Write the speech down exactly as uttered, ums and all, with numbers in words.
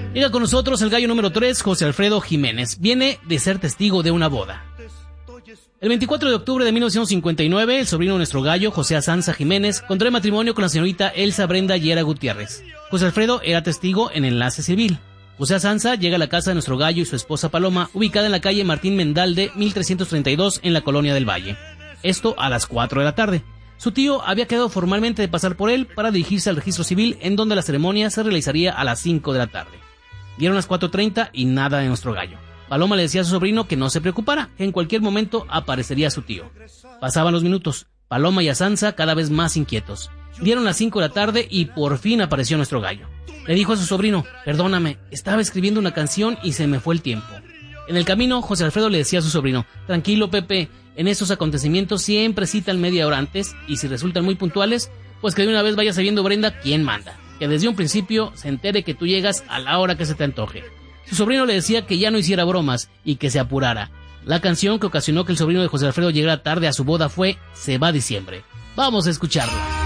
Llega con nosotros el gallo número tres, José Alfredo Jiménez. Viene de ser testigo de una boda. El veinticuatro de octubre de mil novecientos cincuenta y nueve, el sobrino de nuestro gallo, José Azanza Jiménez, contrae matrimonio con la señorita Elsa Brenda Llera Gutiérrez. José Alfredo era testigo en enlace civil. José Azanza llega a la casa de nuestro gallo y su esposa Paloma, ubicada en la calle Martín Mendalde, mil trescientos treinta y dos, en la Colonia del Valle. Esto a las cuatro de la tarde. Su tío había quedado formalmente de pasar por él para dirigirse al registro civil, en donde la ceremonia se realizaría a las cinco de la tarde. Dieron las cuatro treinta y nada de nuestro gallo. Paloma le decía a su sobrino que no se preocupara, que en cualquier momento aparecería su tío. Pasaban los minutos, Paloma y Azanza cada vez más inquietos. Dieron las cinco de la tarde y por fin apareció nuestro gallo. Le dijo a su sobrino: perdóname, estaba escribiendo una canción y se me fue el tiempo. En el camino, José Alfredo le decía a su sobrino: tranquilo, Pepe, en estos acontecimientos siempre citan media hora antes, y si resultan muy puntuales, pues que de una vez vaya sabiendo Brenda quién manda, que desde un principio se entere que tú llegas a la hora que se te antoje. Su sobrino le decía que ya no hiciera bromas y que se apurara. La canción que ocasionó que el sobrino de José Alfredo llegara tarde a su boda fue Se va diciembre. Vamos a escucharla.